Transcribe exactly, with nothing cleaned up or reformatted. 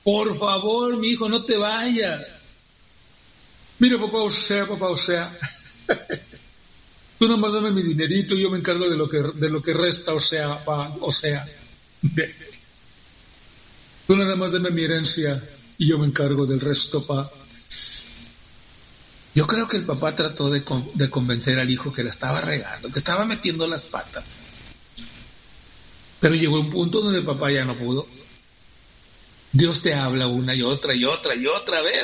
Por favor, mi hijo, no te vayas. Mira, papá, o sea, papá, o sea. Tú nomás dame mi dinerito y yo me encargo de lo que, de lo que resta, o sea, pa, o sea. Tú nada más dame mi herencia y yo me encargo del resto, pa. Yo creo que el papá trató de, con, de convencer al hijo que la estaba regando, que estaba metiendo las patas. Pero llegó un punto donde el papá ya no pudo. Dios te habla una y otra y otra y otra vez.